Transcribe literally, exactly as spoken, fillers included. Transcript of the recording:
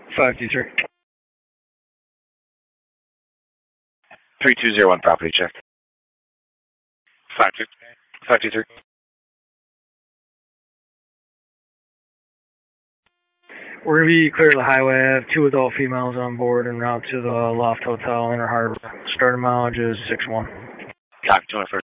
five two three. three two zero one property check. five two five two three. We're going to be clear to the highway. I have two adult females on board en route to the Loft Hotel, Inner Harbor. Starting mileage is six one. Copy, twenty-first.